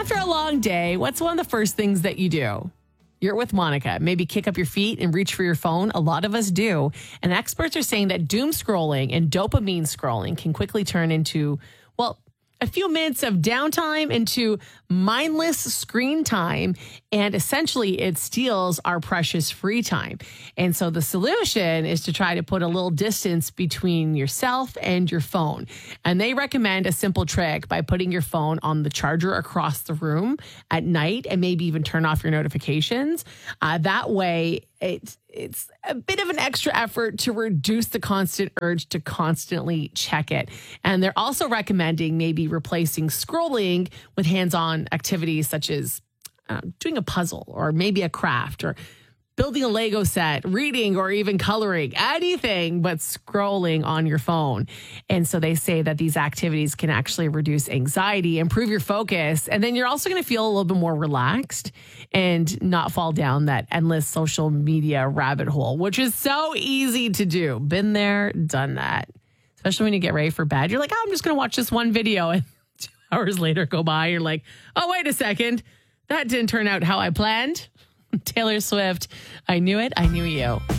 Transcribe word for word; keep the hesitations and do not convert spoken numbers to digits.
After a long day, what's one of the first things that you do? You're with Monica. Maybe kick up your feet and reach for your phone. A lot of us do. And experts are saying that doom scrolling and dopamine scrolling can quickly turn into, well, a few minutes of downtime into mindless screen time. And essentially, it steals our precious free time. And so the solution is to try to put a little distance between yourself and your phone. And they recommend a simple trick by putting your phone on the charger across the room at night and maybe even turn off your notifications. Uh, that way, it's it's a bit of an extra effort to reduce the constant urge to constantly check it. And they're also recommending maybe replacing scrolling with hands-on activities such as um, doing a puzzle or maybe a craft or building a Lego set, reading, or even coloring, anything but scrolling on your phone. And so they say that these activities can actually reduce anxiety, improve your focus, and then you're also going to feel a little bit more relaxed and not fall down that endless social media rabbit hole, which is so easy to do. Been there, done that. Especially when you get ready for bed. You're like, oh, I'm just going to watch this one video. And two hours later go by. You're like, oh, wait a second. That didn't turn out how I planned. Taylor Swift, I Knew It, I Knew You.